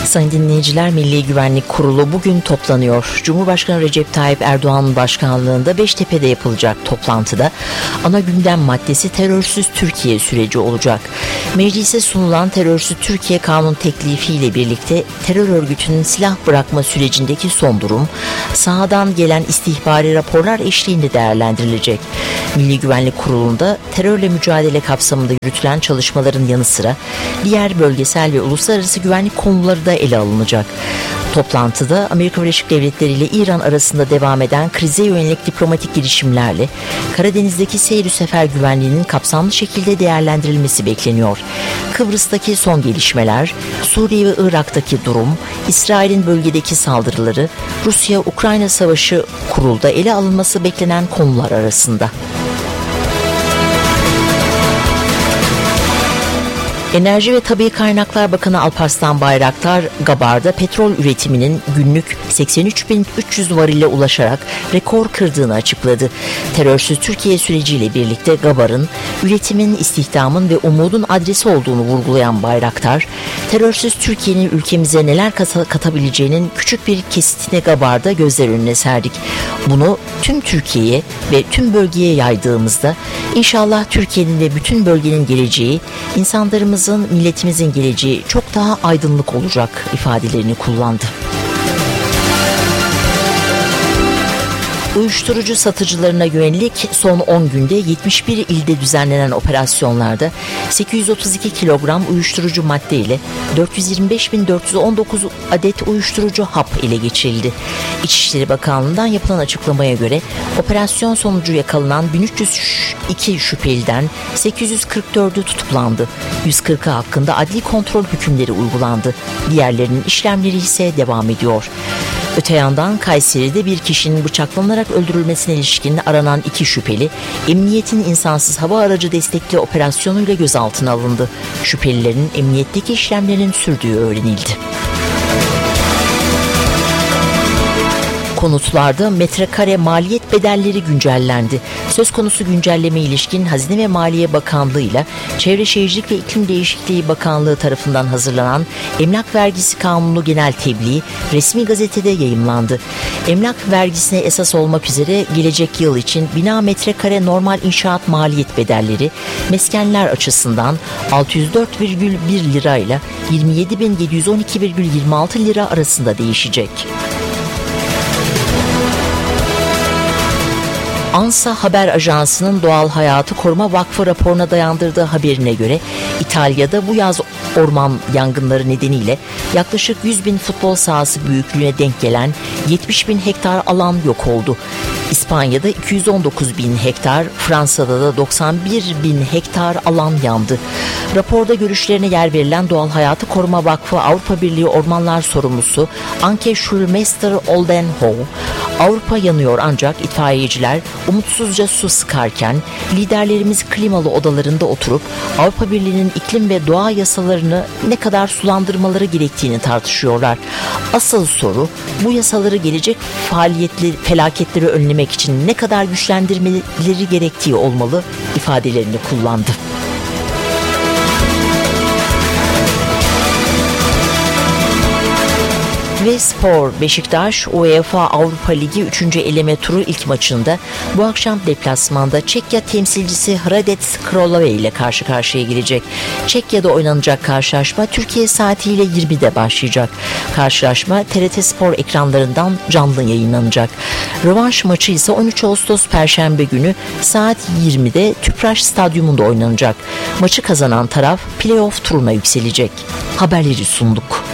Sayın dinleyiciler, Milli Güvenlik Kurulu bugün toplanıyor. Cumhurbaşkanı Recep Tayyip Erdoğan'ın başkanlığında Beştepe'de yapılacak toplantıda ana gündem maddesi terörsüz Türkiye süreci olacak. Meclise sunulan terörsüz Türkiye kanun teklifiyle birlikte terör örgütünün silah bırakma sürecindeki son durum, sahadan gelen istihbari raporlar eşliğinde değerlendirilecek. Milli Güvenlik Kurulu'nda terörle mücadele kapsamında yürütülen çalışmaların yanı sıra diğer bölgesel ve uluslararası güvenlik konuları da ele alınacak. Toplantıda Amerika Birleşik Devletleri ile İran arasında devam eden krize yönelik diplomatik girişimlerle Karadeniz'deki seyir sefer güvenliğinin kapsamlı şekilde değerlendirilmesi bekleniyor. Kıbrıs'taki son gelişmeler, Suriye ve Irak'taki durum, İsrail'in bölgedeki saldırıları, Rusya-Ukrayna savaşı kurulda ele alınması beklenen konular arasında. Enerji ve Tabii Kaynaklar Bakanı Alparslan Bayraktar, Gabar'da petrol üretiminin günlük 83.300 varile ulaşarak rekor kırdığını açıkladı. Terörsüz Türkiye süreciyle birlikte Gabar'ın üretimin, istihdamın ve umudun adresi olduğunu vurgulayan Bayraktar, terörsüz Türkiye'nin ülkemize neler katabileceğinin küçük bir kesitini Gabar'da gözler önüne serdik. Bunu tüm Türkiye'ye ve tüm bölgeye yaydığımızda inşallah Türkiye'nin ve bütün bölgenin geleceği, insanlarımız milletimizin geleceği çok daha aydınlık olacak ifadelerini kullandı. Uyuşturucu satıcılarına yönelik son 10 günde 71 ilde düzenlenen operasyonlarda 832 kilogram uyuşturucu madde ile 425.419 adet uyuşturucu hap ele geçirildi. İçişleri Bakanlığı'ndan yapılan açıklamaya göre operasyon sonucu yakalanan 1302 şüpheliden 844'ü tutuklandı. 140'ı hakkında adli kontrol hükümleri uygulandı. Diğerlerinin işlemleri ise devam ediyor. Öte yandan Kayseri'de bir kişinin bıçaklanarak öldürülmesine ilişkin aranan 2 şüpheli, emniyetin insansız hava aracı destekli operasyonuyla gözaltına alındı. Şüphelilerin emniyetteki işlemlerinin sürdüğü öğrenildi. Konutlarda metrekare maliyet bedelleri güncellendi. Söz konusu güncelleme ilişkin Hazine ve Maliye Bakanlığı ile Çevre Şehircilik ve İklim Değişikliği Bakanlığı tarafından hazırlanan Emlak Vergisi Kanunu genel tebliği resmi gazetede yayımlandı. Emlak vergisine esas olmak üzere gelecek yıl için bina metrekare normal inşaat maliyet bedelleri meskenler açısından 604,1 lira ile 27.712,26 lira arasında değişecek. ANSA Haber Ajansı'nın Doğal Hayatı Koruma Vakfı raporuna dayandırdığı haberine göre İtalya'da bu yaz orman yangınları nedeniyle yaklaşık 100.000 futbol sahası büyüklüğüne denk gelen 70.000 hektar alan yok oldu. İspanya'da 219.000 hektar, Fransa'da da 91.000 hektar alan yandı. Raporda görüşlerine yer verilen Doğal Hayatı Koruma Vakfı Avrupa Birliği Ormanlar Sorumlusu Anke Schulmeister Oldenhau, Avrupa yanıyor ancak itfaiyeciler umutsuzca su sıkarken liderlerimiz klimalı odalarında oturup Avrupa Birliği'nin iklim ve doğa yasalarını ne kadar sulandırmaları gerektiğini tartışıyorlar. Asıl soru bu yasaları gelecek felaketleri önlemek için ne kadar güçlendirmeleri gerektiği olmalı ifadelerini kullandı. Ve spor, Beşiktaş UEFA Avrupa Ligi 3. eleme turu ilk maçında bu akşam deplasmanda Çekya temsilcisi Hradec Kralove ile karşı karşıya gelecek. Çekya'da oynanacak karşılaşma Türkiye saatiyle 20'de başlayacak. Karşılaşma TRT Spor ekranlarından canlı yayınlanacak. Rövanş maçı ise 13 Ağustos Perşembe günü saat 20'de Tüpraş Stadyumunda oynanacak. Maçı kazanan taraf play-off turuna yükselecek. Haberleri sunduk.